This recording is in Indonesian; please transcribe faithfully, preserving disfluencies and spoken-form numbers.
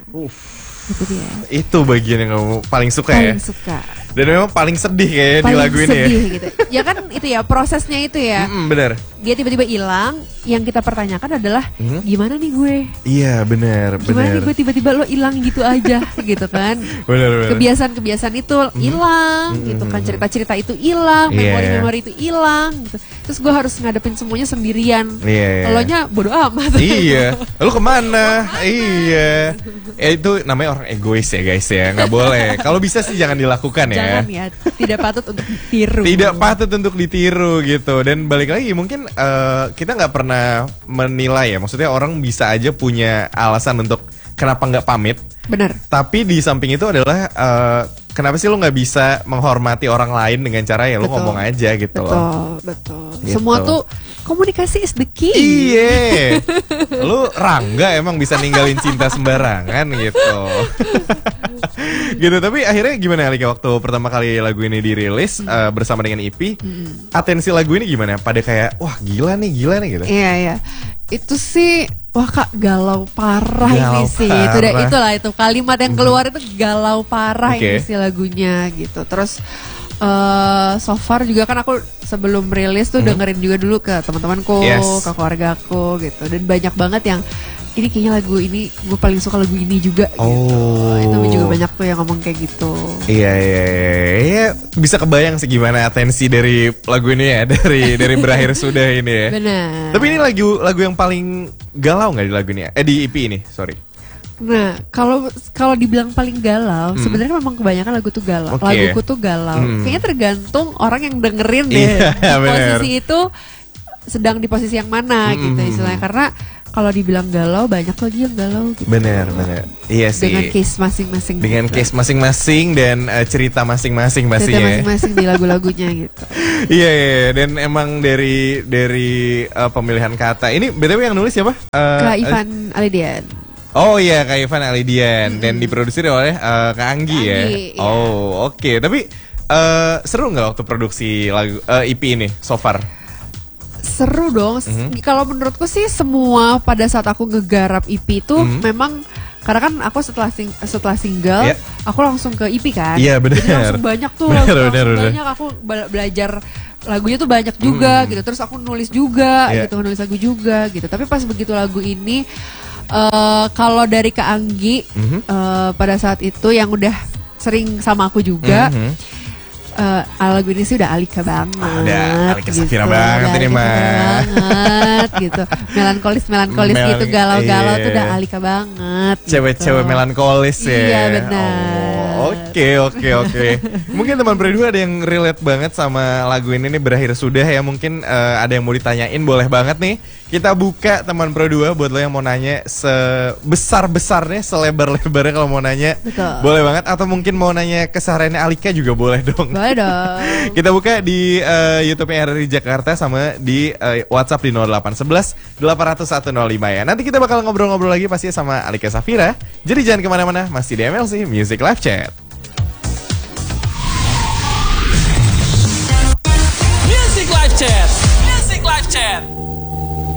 Uff. Itu dia. Itu bagian yang kamu paling suka paling ya? Paling suka. Dan memang paling sedih kayaknya paling di lagu ini ya. Paling sedih gitu. Ya kan itu ya prosesnya itu ya. Mm-mm, bener. Dia tiba-tiba hilang. Yang kita pertanyakan adalah hmm? gimana nih gue? Iya bener. Gimana bener. nih gue tiba-tiba lo hilang gitu aja gitu kan? Bener, bener. Kebiasaan-kebiasaan itu hilang mm-hmm. gitu kan, cerita-cerita itu hilang, memori-memori itu hilang. Gitu. Terus gue harus ngadepin semuanya sendirian. Iya. Elonya bodo amat. Iya. Lo kemana? Iya. Ya, itu namanya orang egois ya guys ya, nggak boleh. Kalau bisa sih jangan dilakukan ya. Jangan ya, tidak patut untuk ditiru. Tidak patut untuk ditiru gitu. Dan balik lagi mungkin uh, kita nggak pernah menilai ya. Maksudnya orang bisa aja punya alasan untuk kenapa nggak pamit. Benar. Tapi di samping itu adalah uh, kenapa sih lo nggak bisa menghormati orang lain dengan cara ya lo ngomong aja gitu betul, loh. Betul, betul. Gitu. Semua tuh komunikasi is the key. Iya. Lu Rangga emang bisa ninggalin cinta sembarangan gitu. Gitu, tapi akhirnya gimana Alika waktu pertama kali lagu ini dirilis hmm. uh, bersama dengan I P? Hmm. Atensi lagu ini gimana? Pada kayak wah gila nih, gila nih gitu. Iya, iya. Itu sih wah Kak galau parah galau ini sih. Parah. Itu udah itulah itu kalimat yang keluar hmm. itu galau parah okay. ini sih lagunya gitu. Terus Uh, so far juga kan aku sebelum rilis tuh hmm. dengerin juga dulu ke teman-temanku, yes. ke keluargaku gitu. Dan banyak banget yang ini kayaknya lagu ini gue paling suka lagu ini juga oh. gitu. Itu juga banyak tuh yang ngomong kayak gitu. Iya iya iya. Bisa kebayang sih gimana atensi dari lagu ini ya, dari dari berakhir sudah ini ya. Benar. Tapi ini lagu lagu yang paling galau nggak di lagu ini? Eh di I P ini, sorry. Nah, kalau kalau dibilang paling galau, hmm. sebenarnya memang kebanyakan lagu tuh galau. Okay. Laguku tuh galau. Hmm. Kayaknya tergantung orang yang dengerin deh. Yeah, di posisi itu sedang di posisi yang mana hmm. gitu istilahnya. Karena kalau dibilang galau banyak lagi yang galau gitu. Bener, bener. Iya sih. Dengan case masing-masing. Dengan gitu. Case masing-masing dan uh, cerita masing-masing pastinya. Cerita masing-masing di lagu-lagunya gitu. Iya, iya, dan emang dari dari uh, pemilihan kata. Ini B T W yang nulis siapa? Uh, Kak Ivan uh, Alidian. Oh iya, Kak Ivan Alidian mm-hmm. dan diproduksi oleh uh, Kak Anggi ya. Iya. Oh oke, okay. Tapi uh, seru nggak waktu produksi lagu uh, I P ini so far? Seru dong. Mm-hmm. Kalau menurutku sih semua pada saat aku ngegarap I P itu mm-hmm. memang karena kan aku setelah sing, setelah single yeah. aku langsung ke I P kan. Iya yeah, benar. Jadi langsung banyak tuh, bener, langsung bener, bener. banyak aku belajar lagunya tuh banyak juga mm. gitu. Terus aku nulis juga yeah. gitu, nulis lagu juga gitu. Tapi pas begitu lagu ini Uh, kalau dari Kak Anggi mm-hmm. uh, pada saat itu yang udah sering sama aku juga mm-hmm. uh, lagu ini sih udah Alika banget. Ah, udah Alika gitu. Safira banget ini mah. Banget gitu. Melankolis melankolis Mel- gitu galau-galau iya. tuh udah Alika banget. Cewek-cewek gitu. melankolis ya. Iya benar. Oke oke oke. Mungkin teman berdua ada yang relate banget sama lagu ini nih berakhir sudah ya. Mungkin uh, ada yang mau ditanyain boleh banget nih. Kita buka teman Pro dua buat lo yang mau nanya sebesar-besarnya, selebar-lebarnya kalau mau nanya. Betul. Boleh banget, atau mungkin mau nanya kesehariannya Alika juga boleh dong. Boleh dong. Kita buka di uh, YouTube-nya R R I Jakarta sama di uh, WhatsApp di nol delapan satu satu delapan nol satu nol lima ya. Nanti kita bakal ngobrol-ngobrol lagi pasti sama Alika Safira. Jadi jangan kemana-mana, masih di M L C Music Live Chat.